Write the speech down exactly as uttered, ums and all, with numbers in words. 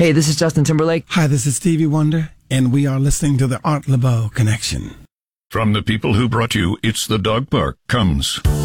Hey, this is Justin Timberlake. Hi, this is Stevie Wonder, and we are listening to the Art Laboe Connection. From the people who brought you It's the Dog Park comes